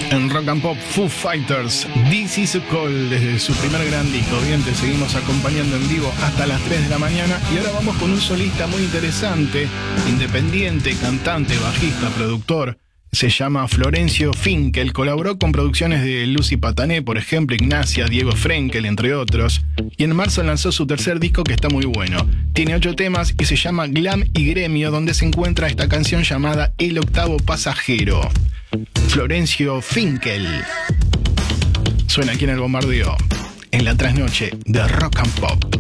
En Rock and Pop, Foo Fighters, This Is a Call, desde su primer gran disco. Bien, te seguimos acompañando en vivo hasta las 3 de la mañana. Y ahora vamos con un solista muy interesante, independiente, cantante, bajista, productor. Se llama Florencio Finkel. Colaboró con producciones de Lucy Patané, por ejemplo, Ignacia, Diego Frenkel, entre otros. Y en marzo lanzó su tercer disco, que está muy bueno. Tiene 8 temas y se llama Glam y Gremio, donde se encuentra esta canción llamada El Octavo Pasajero. Florencio Finkel. Suena aquí en El Bombardeo, en la trasnoche de Rock and Pop.